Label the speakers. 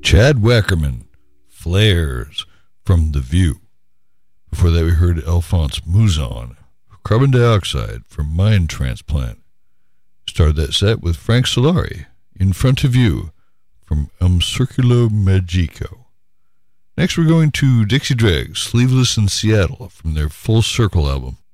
Speaker 1: Chad Wackerman, Flares from The View. Before that we heard Alphonse Mouzon, Carbon Dioxide from Mind Transplant. Started that set with Frank Solari, In Front of You from Circulo Magico. Next we're going to Dixie Dregs, Sleeveless in Seattle from their Full Circle album.